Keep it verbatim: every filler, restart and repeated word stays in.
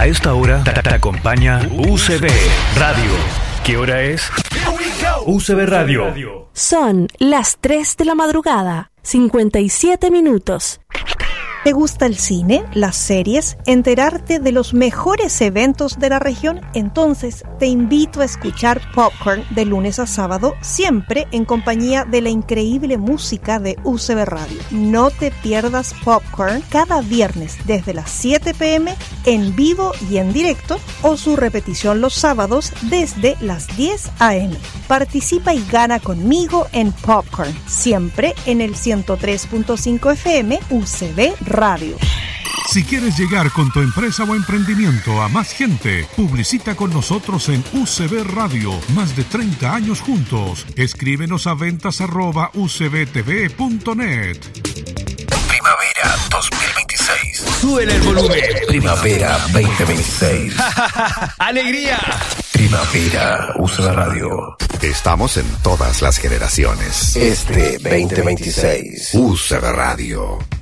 A esta hora te, te acompaña U C B Radio. ¿Qué hora es? U C B Radio. Son las tres de la madrugada, cincuenta y siete minutos. ¿Te gusta el cine, las series, enterarte de los mejores eventos de la región? Entonces te invito a escuchar Popcorn de lunes a sábado, siempre en compañía de la increíble música de U C B Radio. No te pierdas Popcorn cada viernes desde las siete pe eme en vivo y en directo, o su repetición los sábados desde las diez a eme. Participa y gana conmigo en Popcorn, siempre en el ciento tres punto cinco efe eme U C B Radio. Si quieres llegar con tu empresa o emprendimiento a más gente, publicita con nosotros en U C B Radio. Más de treinta años juntos. Escríbenos a ventas arroba u c b t v punto net. Primavera dos mil veintiséis. Súbele el volumen. Primavera veinte veintiséis. ¡Alegría! Primavera U C B Radio. Estamos en todas las generaciones. Este veinte veintiséis. U C B Radio.